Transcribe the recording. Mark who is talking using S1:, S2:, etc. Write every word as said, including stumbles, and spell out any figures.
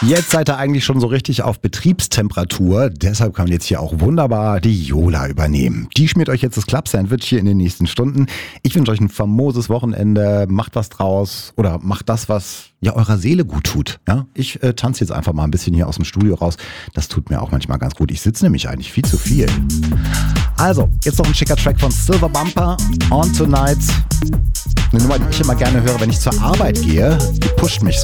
S1: Jetzt seid ihr eigentlich schon so richtig auf Betriebstemperatur. Deshalb kann jetzt hier auch wunderbar die Jola übernehmen. Die schmiert euch jetzt das Club-Sandwich hier in den nächsten Stunden. Ich wünsche euch ein famoses Wochenende. Macht was draus oder macht das, was ja eurer Seele gut tut. Ja? Ich äh, tanze jetzt einfach mal ein bisschen hier aus dem Studio raus. Das tut mir auch manchmal ganz gut. Ich sitze nämlich eigentlich viel zu viel. Also, jetzt noch ein schicker Track von Silver Bumper, On Tonight. Eine Nummer, die ich immer gerne höre, wenn ich zur Arbeit gehe. Die pusht mich so